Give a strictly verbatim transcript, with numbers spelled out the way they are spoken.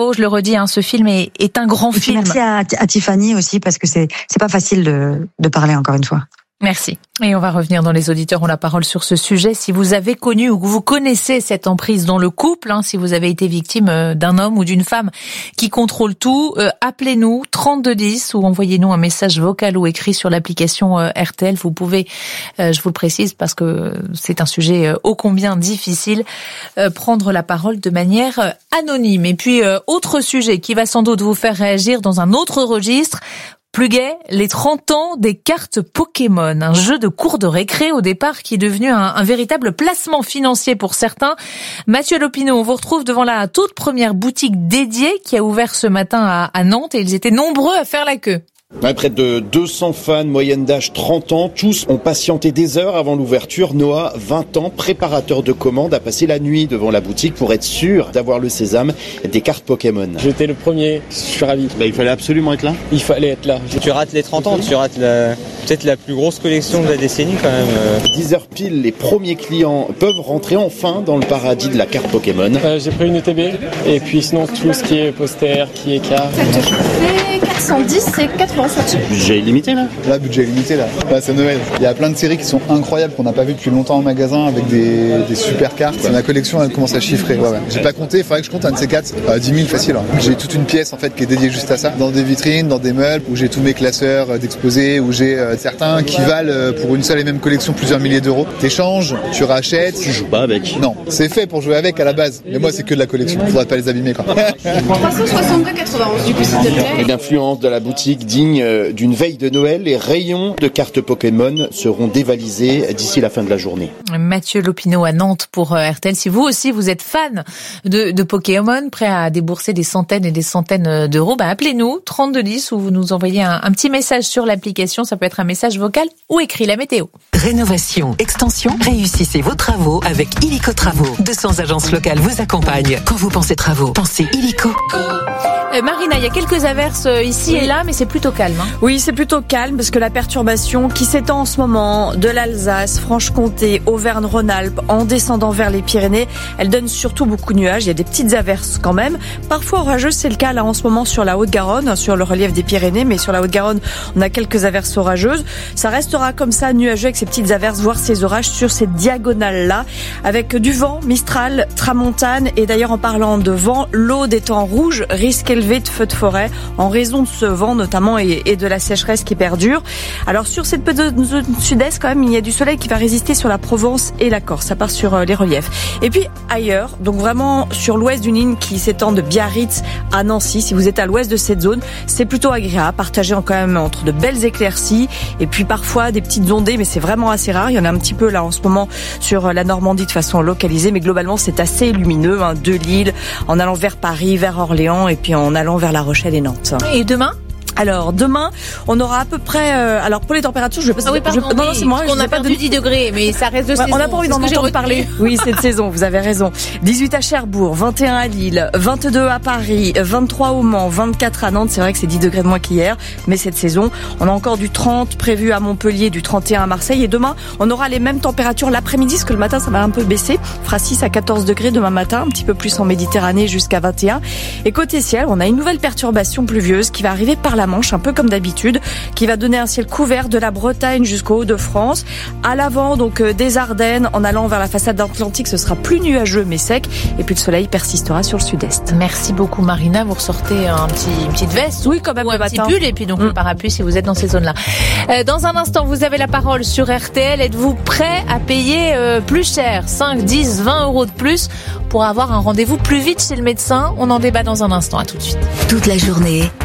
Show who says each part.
Speaker 1: bravo, je le redis, hein, ce film est, est un grand film.
Speaker 2: Merci à, à Tiffany aussi, parce que c'est, c'est pas facile de, de parler encore une fois.
Speaker 1: Merci. Et on va revenir dans Les auditeurs ont la parole sur ce sujet. Si vous avez connu ou que vous connaissez cette emprise dans le couple, hein, si vous avez été victime d'un homme ou d'une femme qui contrôle tout, euh, appelez-nous trente-deux dix ou envoyez-nous un message vocal ou écrit sur l'application euh, R T L. Vous pouvez, euh, je vous le précise parce que c'est un sujet euh, ô combien difficile, euh, prendre la parole de manière euh, anonyme. Et puis, euh, autre sujet qui va sans doute vous faire réagir dans un autre registre. Plus gai, les trente ans des cartes Pokémon, un jeu de cours de récré au départ qui est devenu un, un véritable placement financier pour certains. Mathieu Lopineau, on vous retrouve devant la toute première boutique dédiée qui a ouvert ce matin à, à Nantes et ils étaient nombreux à faire la queue.
Speaker 3: Ouais, près de deux cents fans, moyenne d'âge trente ans, tous ont patienté des heures avant l'ouverture. Noah, vingt ans, préparateur de commandes, a passé la nuit devant la boutique pour être sûr d'avoir le sésame des cartes Pokémon.
Speaker 4: J'étais le premier, je suis ravi.
Speaker 3: Bah, il fallait absolument être là.
Speaker 4: Il fallait être là.
Speaker 5: Tu rates les trente ans, tu rates la, peut-être la plus grosse collection de la décennie quand même.
Speaker 3: dix heures pile, les premiers clients peuvent rentrer enfin dans le paradis de la carte Pokémon.
Speaker 4: Euh, j'ai pris une E T B et puis sinon tout ce qui est poster, qui est carte.
Speaker 6: Ça te fait quatre cent dix, c'est quatre-vingts centimes.
Speaker 3: Budget illimité là
Speaker 7: Là, budget illimité là. Là, c'est Noël. Il y a plein de séries qui sont incroyables qu'on n'a pas vues depuis longtemps en magasin avec des, des super cartes. Ma collection, elle commence à chiffrer. Ouais, ouais. J'ai pas compté, il faudrait que je compte un de ces quatre. Euh, dix mille facile. Hein. J'ai toute une pièce en fait qui est dédiée juste à ça. Dans des vitrines, dans des meubles, où j'ai tous mes classeurs euh, d'exposés, où j'ai euh, certains qui valent euh, pour une seule et même collection plusieurs milliers d'euros. T'échanges, tu rachètes.
Speaker 3: Tu joues pas avec.
Speaker 7: Non, c'est fait pour jouer avec à la base. Mais moi, c'est que de la collection. Faudrait pas les abîmer quoi.
Speaker 6: trois cent soixante-deux virgule quatre-vingt-onze du coup s'il te plaît.
Speaker 3: Et l'influence de la boutique digne d'une veille de Noël, les rayons de cartes Pokémon seront dévalisés d'ici la fin de la journée.
Speaker 1: Mathieu Lopineau à Nantes pour R T L. Si vous aussi vous êtes fan de, de Pokémon, prêt à débourser des centaines et des centaines d'euros, bah appelez-nous trente-deux dix ou vous nous envoyez un, un petit message sur l'application. Ça peut être un message vocal ou écrit. La météo.
Speaker 8: Rénovation, extension, réussissez vos travaux avec Illico Travaux. deux cents agences locales vous accompagnent. Quand vous pensez travaux, pensez Illico.
Speaker 1: Euh, Marina, il y a quelques averses ici et là, mais c'est plutôt calme. Hein.
Speaker 9: Oui, c'est plutôt calme parce que la perturbation qui s'étend en ce moment de l'Alsace, Franche-Comté, Auvergne-Rhône-Alpes, en descendant vers les Pyrénées, elle donne surtout beaucoup de nuages. Il y a des petites averses quand même. Parfois orageuses, c'est le cas là en ce moment sur la Haute-Garonne, sur le relief des Pyrénées, mais sur la Haute-Garonne, on a quelques averses orageuses. Ça restera comme ça nuageux avec ces petites averses, voire ces orages sur ces diagonales-là, avec du vent, Mistral, Tramontane, et d'ailleurs en parlant de vent, l'Aude étant rouge, risque élevé de feux de forêt en raison de ce vent notamment et, et de la sécheresse qui perdure. Alors sur cette petite zone sud-est quand même, il y a du soleil qui va résister sur la Provence et la Corse, ça part sur euh, les reliefs. Et puis ailleurs, donc vraiment sur l'ouest d'une ligne qui s'étend de Biarritz à Nancy, si vous êtes à l'ouest de cette zone, c'est plutôt agréable, partagé quand même entre de belles éclaircies et puis parfois des petites ondées, mais c'est vraiment assez rare. Il y en a un petit peu là en ce moment sur la Normandie de façon localisée, mais globalement c'est assez lumineux, hein, de Lille, en allant vers Paris, vers Orléans et puis en allant vers La Rochelle et Nantes.
Speaker 1: Et demain ?
Speaker 9: Alors demain, on aura à peu près. Euh, alors pour les températures, je vais pas.
Speaker 1: Ah oui, pardon,
Speaker 9: je, non, non, c'est moi.
Speaker 1: On n'a pas perdu dix degrés, mais ça reste de
Speaker 9: ouais,
Speaker 1: saison.
Speaker 9: On n'a pas envie d'en entendre parler. Oui, c'est de saison. Vous avez raison. dix-huit à Cherbourg, vingt et un à Lille, vingt-deux à Paris, vingt-trois au Mans, vingt-quatre à Nantes. C'est vrai que c'est dix degrés de moins qu'hier, mais cette saison, on a encore du trente prévu à Montpellier, du trente et un à Marseille. Et demain, on aura les mêmes températures l'après-midi, parce que le matin, ça va un peu baisser. Il fera six à quatorze degrés demain matin, un petit peu plus en Méditerranée jusqu'à vingt et un. Et côté ciel, on a une nouvelle perturbation pluvieuse qui va arriver par la Manche, un peu comme d'habitude, qui va donner un ciel couvert de la Bretagne jusqu'au Hauts-de-France. À l'avant, donc, des Ardennes, en allant vers la façade atlantique, ce sera plus nuageux mais sec. Et puis le soleil persistera sur le sud-est.
Speaker 1: Merci beaucoup Marina. Vous ressortez un petit, une petite veste.
Speaker 9: Oui, quand même,
Speaker 1: ou un
Speaker 9: matin.
Speaker 1: petit pull et puis donc mmh. le parapluie si vous êtes dans ces zones-là. Euh, dans un instant, vous avez la parole sur R T L. Êtes-vous prêt à payer euh, plus cher, cinq, dix, vingt euros de plus pour avoir un rendez-vous plus vite chez le médecin? On en débat dans un instant. À tout de suite.
Speaker 8: Toute la journée.